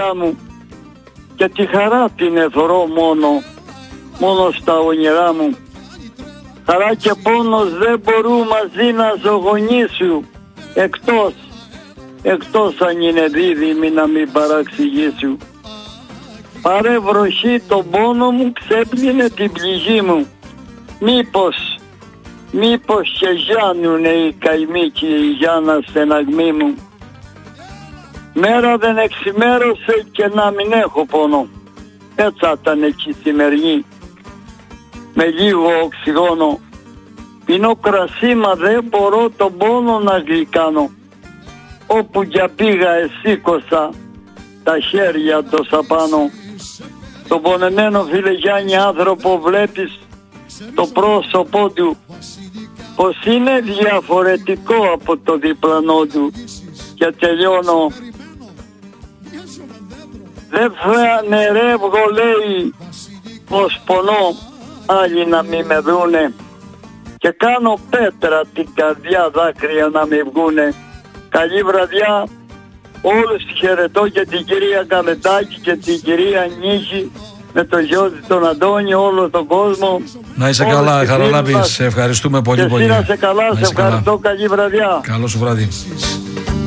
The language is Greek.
καρδιά μου και τη χαρά την εθωρώ μόνο στα όνειρά μου. Χαρά και πόνος δεν μπορούν μαζί να ζωγονήσουν, εκτός αν είναι δίδυμοι να μην παραξηγήσουν. Πάρε βροχή τον πόνο μου, ξέπλυνε την πληγή μου. Μήπως και γιάνουνε οι καημοί και η γιάνα στεναγμή μου. Μέρα δεν εξημέρωσε και να μην έχω πόνο. Έτσι ήταν εκεί σημερινή. Με λίγο οξυγόνο. Πίνω κρασί μα δεν μπορώ τον πόνο να γλυκάνω. Όπου κι πήγα εσήκωσα τα χέρια τόσα πάνω. Τον πονεμένο φίλε Γιάννη άνθρωπο βλέπεις το πρόσωπό του πως είναι διαφορετικό από το διπλανό του. Και τελειώνω. Δεν φανερεύγω λέει πως πονώ άλλοι να μην με δούνε και κάνω πέτρα την καρδιά δάκρυα να μην βγούνε. Καλή βραδιά, όλους χαιρετώ και την κυρία Καβετάκη και την κυρία Νίκη με τον Γιώργη τον Αντώνη, όλο τον κόσμο. Να είσαι καλά, Χαραλάμπη, σε ευχαριστούμε πολύ. Και εσύ να είσαι καλά, σε ευχαριστώ, καλή βραδιά. Καλό σου βράδυ.